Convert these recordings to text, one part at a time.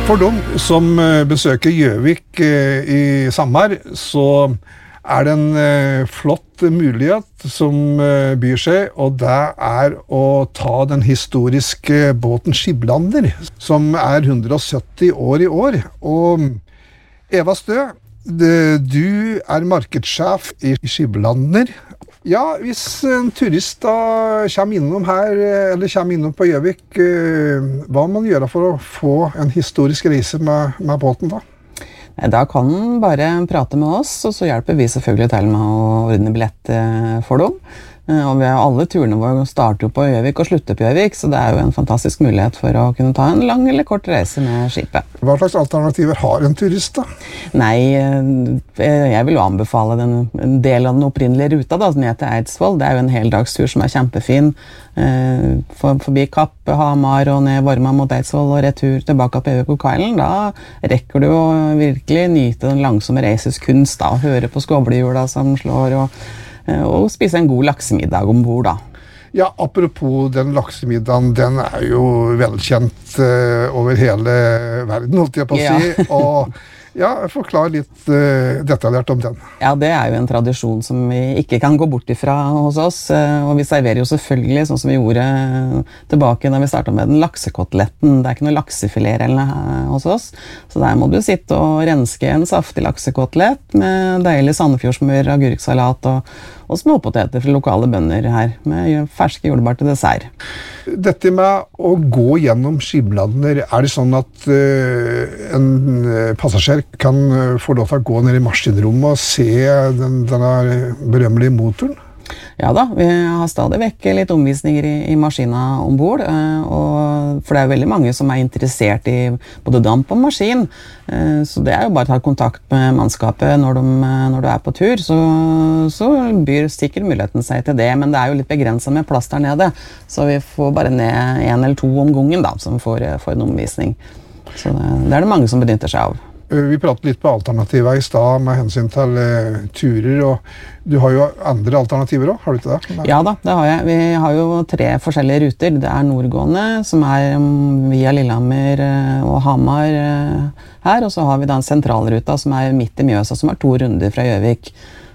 For dem som besøker Gjøvik i sommer, så det en flott mulighet som byr seg, og det å ta den historiske båten Skiblander, som 170 år i år. Og Eva Stø, du markedssjef i Skiblander. Ja, hvis en turist da kommer innom her, eller kommer innom på Gjøvik, hva må man gjøre for å få en historisk reise med båten da? Da kan man bare prate med oss, og så hjelper vi selvfølgelig til med å ordne billett for dem. Og alle turene våre starter jo på Gjøvik og slutter på Gjøvik, så det jo en fantastisk mulighet for å kunne ta en lang eller kort reise med skipet. Hva slags alternativer har en turist da? Nei, jeg vil jo anbefale en del av den opprinnelige ruta da, ned til Eidsvoll. Det jo en heldagstur som kjempefin, forbi Kapp, Hamar og ned Vorma mot Eidsvoll og retur tilbake på Gjøvik og Kailen. Da rekker du å virkelig nyte den langsomme reises kunst da, høre på skovlehjula som slår og spise en god laksemiddag ombord da. Ja, apropos den laksemiddagen, den jo velkjent over hele verden, holdt jeg på å si. Og ja, forklar litt detaljert om den. Ja, det jo en tradisjon som vi ikke kan gå bort ifra hos oss, og vi serverer jo selvfølgelig, sånn som vi gjorde tilbake da vi startet med den laksekoteletten. Det ikke noe laksefilet eller hos oss, så der må du sitte og renske en saftig laksekotelett med deilig sandefjordsmør, agurksalat og småpoteter fra lokale bønder her, med ferske jordbær til dessert. Dette med å gå gjennom Skiblander, det sånn at en passasjer kan få lov til å gå ned i maskinrommet og se denne berømmelige motoren? Ja da, vi har stadig vekk litt omvisninger i maskina ombord, for det veldig mange som interessert i både damp og maskin, så det jo bare å ta kontakt med mannskapet når du på tur, så byr sikkert muligheten seg til det, men det jo litt begrenset med plass der nede, så vi får bare ned 1 eller 2 om gangen da, som får en omvisning. Så det det mange som benytter seg av. Vi pratet litt på alternativer i sted med hensyn til turer, og du har jo andre alternativer også, har du ikke det? Ja da, det har jeg. Vi har jo 3 forskjellige ruter. Det nordgående, som via Lillehammer og Hamar her, og så har vi da en sentralruta som midt i Mjøsa, som 2 runder fra Gjøvik.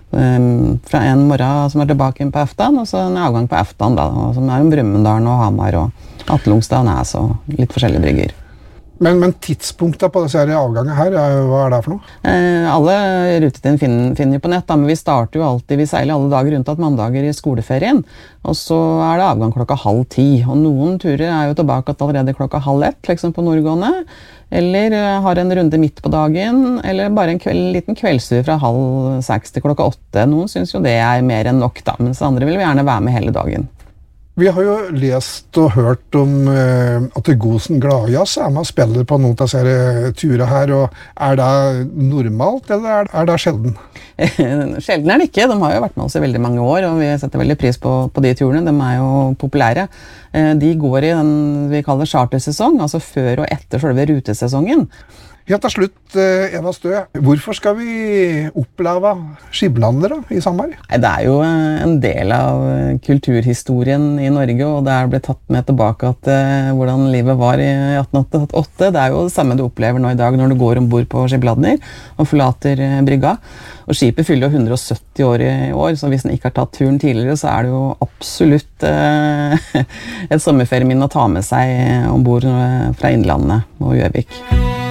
Fra en morgen som tilbake på Eftan, og så en avgang på Eftan da, som om Brumunddal og Hamar og Atlungstad og Næs og litt forskjellige brygger. Men tidspunktet på disse avgangene her, hva det for noe? Alle rutetiden finner vi på nett, da, men vi starter jo alltid, vi seiler alle dager rundt at mandager i skoleferien, og så det avgang klokka 9:30, og noen turer jo tilbake allerede klokka 12:30, liksom på nordgående, eller har en runde midt på dagen, eller bare en liten kveldstur fra 5:30 til klokka 8. Noen synes jo det mer enn nok da, mens andre vil gjerne være med hele dagen. Vi har jo lest og hørt om at Gosen Gladjazz med og spiller på noen av disse turene her, og det normalt, eller det sjelden? Sjelden det ikke, de har jo vært med oss i veldig mange år, og vi setter veldig pris på de turene, de jo populære. De går i den vi kaller chartersesong, altså før og etter selve rutesesongen. Helt til slutt, Eva Stø, hvorfor skal vi oppleve Skiblander i sommer? Det jo en del av kulturhistorien i Norge, og det blitt tatt med tilbake til hvordan livet var i 1888. Det jo det samme du opplever nå i dag når du går ombord på Skiblander og forlater brygga. Og skipet fyller jo 170 år i år, så hvis den ikke har tatt turen tidligere, så det jo absolutt et sommerferieminne å ta med seg ombord fra Innlandet og Gjøvik.